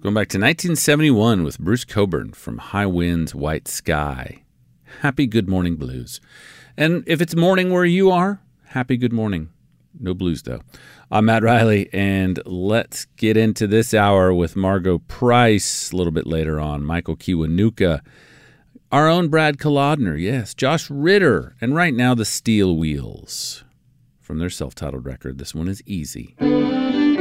Going back to 1971 with Bruce Cockburn from High Winds, White Sky. Happy Good Morning Blues. And if it's morning where you are, happy good morning. No blues, though. I'm Matt Riley, and let's get into this hour with Margo Price a little bit later on, Michael Kiwanuka, our own Brad Kolodner, yes, Josh Ritter, and right now the Steel Wheels. From their self-titled record, this one is Easy.